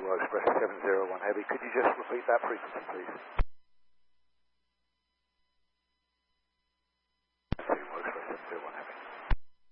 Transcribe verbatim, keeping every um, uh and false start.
Express seven zero one Heavy. Could you just repeat that frequency, please?